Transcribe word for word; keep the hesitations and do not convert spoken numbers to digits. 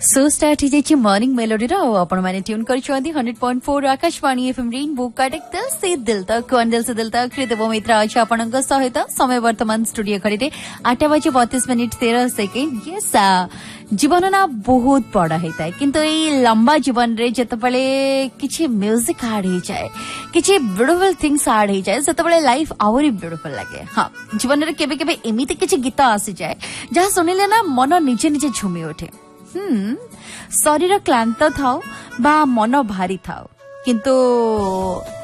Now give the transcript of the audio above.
so start हो जाइए morning melody रो आपण माने tune करछोंदी hundred point four Akashvani FM rainbow connect दिल से दिल तक दिल से दिल तक देव मित्र अछि आपनक सहित समय वर्तमान स्टूडियो घड़ी रे आठ बजे बत्तीस मिनिट तेरह सेकेंड यस जीवन ना बहुत बड़ा होता है किंतु ये लंबा जीवन रे जतबेले किछि म्यूजिक ऐड हो जाए किछि ब्यूटीफुल थिंग्स ऐड हो जाए सेतबेले लाइफ आउरी ब्यूटीफुल लागे हां जीवन रे केबे केबे एमिति किछि गीत आसी जाए जहा सुनिले ना मन निजे निजे झुमी उठे हम्म शरीर क्लांत थाओ बा मन भारी थाओ किंतु